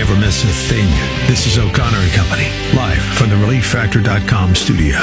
never miss a thing. This is O'Connor and Company, live from the ReliefFactor.com studio.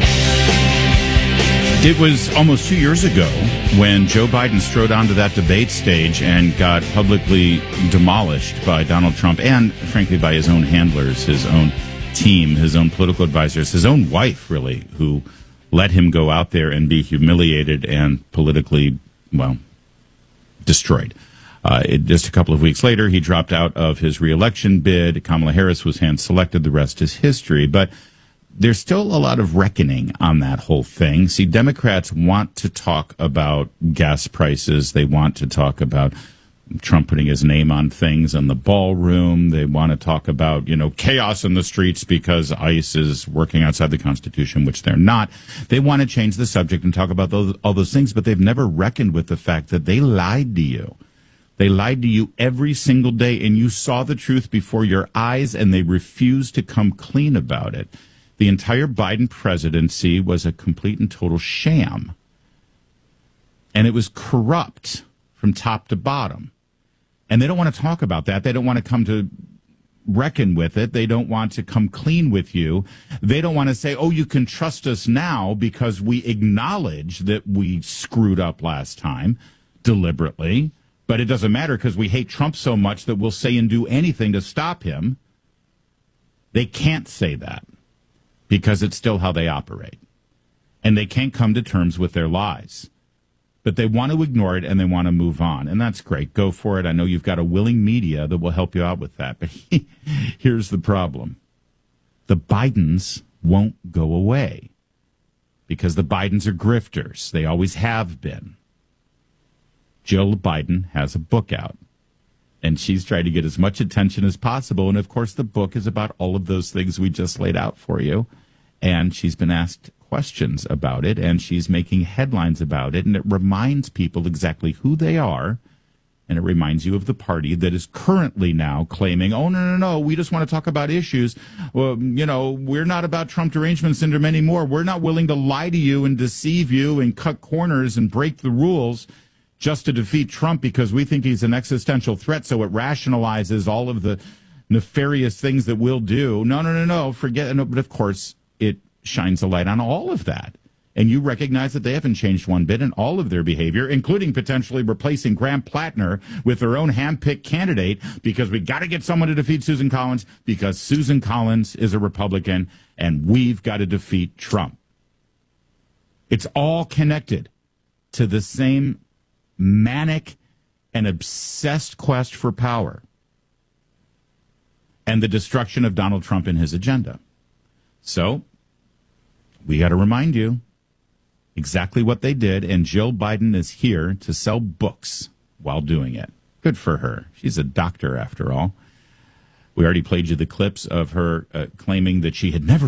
It was almost 2 years ago when Joe Biden strode onto that debate stage and got publicly demolished by Donald Trump and, frankly, by his own handlers, his own team, his own political advisors, his own wife, really, who let him go out there and be humiliated and politically, well, destroyed. Just a couple of weeks later, he dropped out of his reelection bid. Kamala Harris was hand-selected. The rest is history. But there's still a lot of reckoning on that whole thing. See, Democrats want to talk about gas prices. They want to talk about Trump putting his name on things in the ballroom. They want to talk about, chaos in the streets because ICE is working outside the Constitution, which they're not. They want to change the subject and talk about all those things, but they've never reckoned with the fact that they lied to you. They lied to you every single day, and you saw the truth before your eyes, and they refused to come clean about it. The entire Biden presidency was a complete and total sham. And it was corrupt from top to bottom. And they don't want to talk about that. They don't want to come to reckon with it. They don't want to come clean with you. They don't want to say, oh, you can trust us now because we acknowledge that we screwed up last time deliberately. But it doesn't matter because we hate Trump so much that we'll say and do anything to stop him. They can't say that because it's still how they operate. And they can't come to terms with their lies. But they want to ignore it and they want to move on. And that's great. Go for it. I know you've got a willing media that will help you out with that. But here's the problem. The Bidens won't go away because the Bidens are grifters. They always have been. Jill Biden has a book out, and she's trying to get as much attention as possible. And, of course, the book is about all of those things we just laid out for you. And she's been asked questions about it, and she's making headlines about it, and it reminds people exactly who they are, and it reminds you of the party that is currently now claiming, oh, no, we just want to talk about issues. Well, we're not about Trump derangement syndrome anymore. We're not willing to lie to you and deceive you and cut corners and break the rules just to defeat Trump because we think he's an existential threat, so it rationalizes all of the nefarious things that we'll do. No, forget it. But, of course, it shines a light on all of that. And you recognize that they haven't changed one bit in all of their behavior, including potentially replacing Graham Plattner with their own hand-picked candidate because we got to get someone to defeat Susan Collins because Susan Collins is a Republican and we've got to defeat Trump. It's all connected to the same manic and obsessed quest for power and the destruction of Donald Trump and his agenda. So we got to remind you exactly what they did, and Jill Biden is here to sell books while doing it. Good for her. She's a doctor, after all. We already played you the clips of her claiming that she had never